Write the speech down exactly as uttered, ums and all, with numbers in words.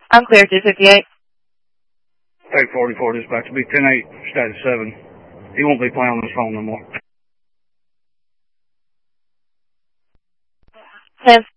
I'm clear, two fifty-eight. eight forty-four dispatch, be ten eight, status seven. He won't be playing on his phone no more. ten